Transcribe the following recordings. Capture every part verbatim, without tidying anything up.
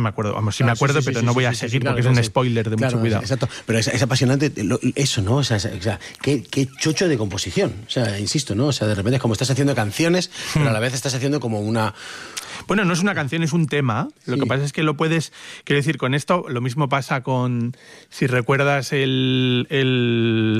me acuerdo. Vamos, sí claro, me acuerdo, sí, sí, pero sí, no sí, voy a sí, seguir sí, claro, porque no, es un sí. spoiler de Claro, mucho cuidado. Exacto. Pero es, es apasionante lo, eso, ¿no? O sea, o sea qué, qué, qué chocho de composición. O sea, insisto, ¿no? O sea, de repente es como estás haciendo canciones, pero a la vez estás haciendo como una... Bueno, no es una canción, es un tema. Lo sí. que pasa es que lo puedes... Quiero decir, con esto lo mismo pasa con... Si recuerdas el... el...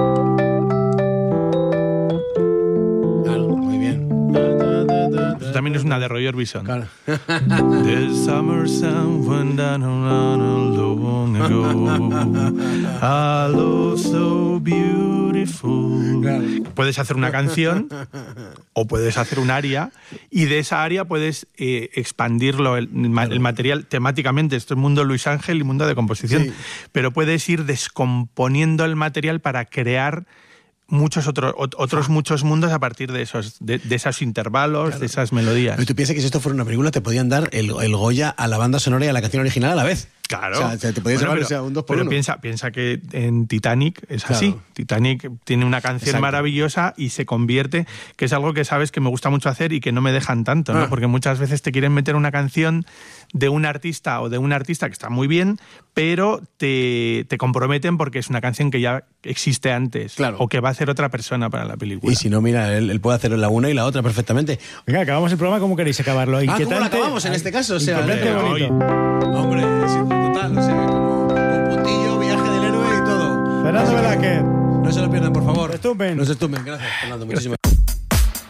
Claro, muy bien. Eso también es una de Roy Orbison. Claro. The summer sun went down long ago. A love so beautiful. Claro. Puedes hacer una canción o puedes hacer un aria y de esa aria puedes eh, expandirlo, el, claro. el material temáticamente. Esto es mundo Luis Ángel y mundo de composición. Sí. Pero puedes ir descomponiendo el material para crear muchos otros otros ah. muchos mundos a partir de esos de, de esos intervalos, claro. de esas melodías. Pero tú piensas que si esto fuera una película te podían dar el, el Goya a la banda sonora y a la canción original a la vez. Claro. O sea, te podías bueno, llevar pero, o sea, un dos por pero uno. Piensa, piensa que en Titanic es claro. así. Titanic tiene una canción Exacto. maravillosa y se convierte, que es algo que sabes que me gusta mucho hacer y que no me dejan tanto, ¿no? Ah. Porque muchas veces te quieren meter una canción de un artista o de un artista que está muy bien, pero te, te comprometen porque es una canción que ya existe antes claro. o que va a hacer otra persona para la película. Y si no, mira, él, él puede hacer la una y la otra perfectamente. Venga, acabamos el programa, ¿cómo queréis acabarlo? Ah, ¿cómo lo acabamos en este caso? O sea, Incompleto, bonito. Hombre, sí, total, o sea, como un puntillo, viaje del héroe y todo. Fernando Velázquez. No se lo pierdan, por favor. Estupen. No se estupen. Gracias, Fernando. Muchísimas gracias.